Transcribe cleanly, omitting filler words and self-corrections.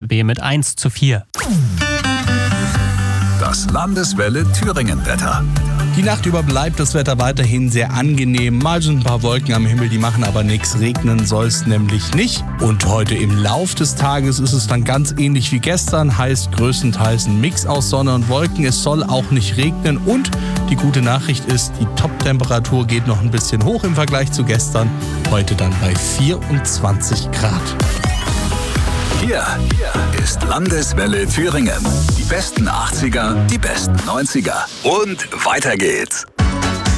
RB mit 1:4. Das Landeswelle Thüringen-Wetter. Die Nacht über bleibt das Wetter weiterhin sehr angenehm. Mal sind ein paar Wolken am Himmel, die machen aber nichts. Regnen soll es nämlich nicht. Und heute im Lauf des Tages ist es dann ganz ähnlich wie gestern. Heißt größtenteils ein Mix aus Sonne und Wolken. Es soll auch nicht regnen. Und die gute Nachricht ist, die Top-Temperatur geht noch ein bisschen hoch im Vergleich zu gestern. Heute dann bei 24 Grad. Hier ist Landeswelle Thüringen. Die besten 80er, die besten 90er. Und weiter geht's.